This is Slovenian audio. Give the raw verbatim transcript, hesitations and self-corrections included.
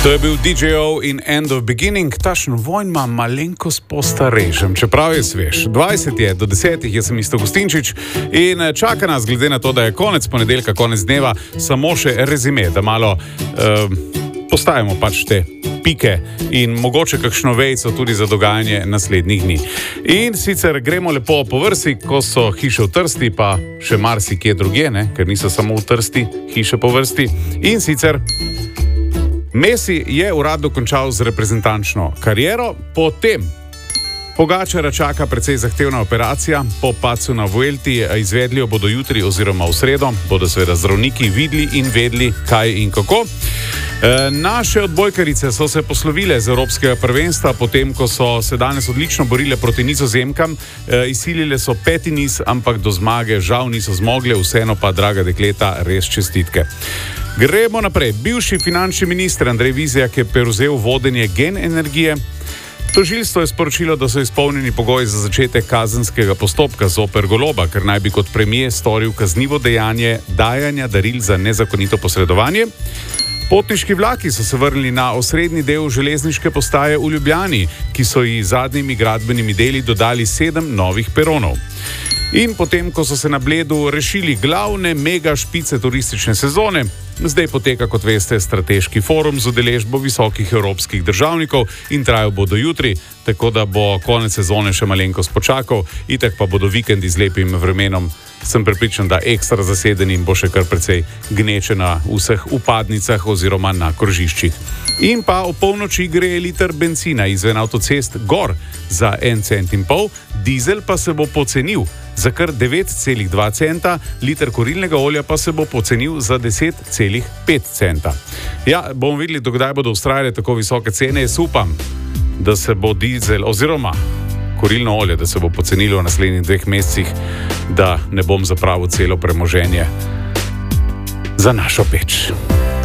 To je bil D J O in End of Beginning, tašen vojn ima malenkost postarežem, čeprav je svež. dvajset je do desetih, jaz sem Isto Gustinčič in čaka nas, glede na to, da je konec ponedeljka, konec dneva, samo še rezime, da malo uh, postavimo pač te pike in mogoče kakšno vejco tudi za dogajanje naslednjih dni. In sicer gremo lepo po vrsti, ko so hiše v Trsti, pa še marsikje drugje, ne? Ker niso samo v Trsti hiše po vrsti. In sicer Messi je uradno končal z reprezentančno kariero, potem Pogačara čaka precej zahtevna operacija, po padcu na Vuelti, izvedli jo bodo jutri oziroma v sredo, bodo seveda zdravniki videli in vedeli, kaj in kako. E, naše odbojkarice so se poslovile z Evropskega prvenstva, potem ko so se danes odlično borile proti Nizozemkam, e, izsilile so peti niz, ampak do zmage žal niso zmogle, vseeno pa, draga dekleta, res čestitke. Gremo naprej. Bivši finančni minister Andrej Vizjak je prevzel vodenje Gen energije. Tožilstvo je sporočilo, da so izpolnjeni pogoji za začetek kazenskega postopka zoper Goloba, ker naj bi kot premier storil kaznivo dejanje dajanja daril za nezakonito posredovanje. Potniški vlaki so se vrnili na osrednji del železniške postaje v Ljubljani, ki so ji zadnjimi gradbenimi deli dodali sedem novih peronov. In potem, ko so se na Bledu rešili glavne mega špice turistične sezone, zdaj poteka, kot veste, strateški forum z udeležbo visokih evropskih državnikov in trajal bo do jutri, tako da bo konec sezone še malenkost počakal, itak pa bodo vikendi z lepim vremenom, sem prepričan, da ekstra zaseden in bo še kar precej gneče na vseh upadnicah oziroma na krožiščih. In pa o polnoči gre liter bencina izven avtocest gor za en cent in pol, dizel pa se bo pocenil za kar devet celih dva centa, liter kurilnega olja pa se bo pocenil za deset celih pet centa. Ja, bomo videli, dokdaj bodo vztrajale tako visoke cene. Jaz upam, da se bo dizel oziroma kurilno olje, da se bo pocenilo v naslednjih dveh mesecih, da ne bom zapravil celo premoženje za našo peč.